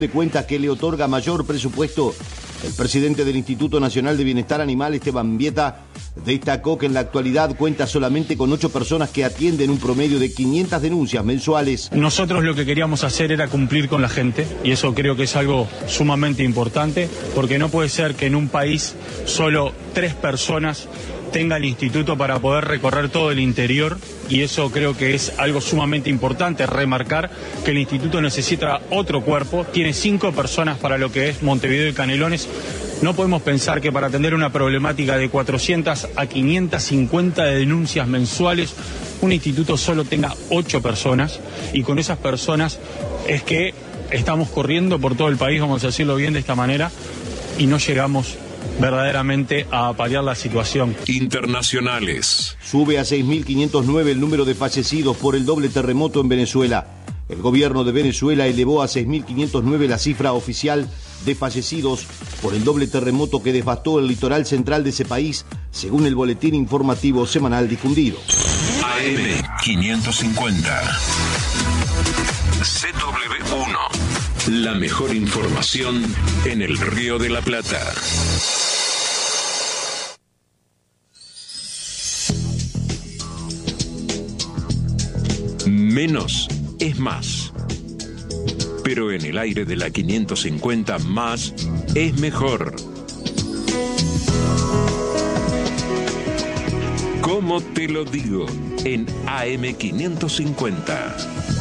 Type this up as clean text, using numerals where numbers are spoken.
de cuentas que le otorga mayor presupuesto. El presidente del Instituto Nacional de Bienestar Animal, Esteban Vieta, destacó que en la actualidad cuenta solamente con 8 personas que atienden un promedio de 500 denuncias mensuales. Nosotros lo que queríamos hacer era cumplir con la gente, y eso creo que es algo sumamente importante, porque no puede ser que en un país solo 3 personas tenga el instituto para poder recorrer todo el interior, y eso creo que es algo sumamente importante, remarcar que el instituto necesita otro cuerpo, tiene 5 personas para lo que es Montevideo y Canelones. No podemos pensar que para atender una problemática de 400 a 550 denuncias mensuales, un instituto solo tenga 8 personas, y con esas personas es que estamos corriendo por todo el país, vamos a decirlo bien de esta manera, y no llegamos verdaderamente a paliar la situación. Internacionales. Sube a 6.509 el número de fallecidos por el doble terremoto en Venezuela. El gobierno de Venezuela elevó a 6.509 la cifra oficial de fallecidos por el doble terremoto que devastó el litoral central de ese país, según el boletín informativo semanal difundido. AM550. CW1. La mejor información en el Río de la Plata. Menos es más. Pero en el aire de la 550, más es mejor. ¿Cómo te lo digo? En AM550.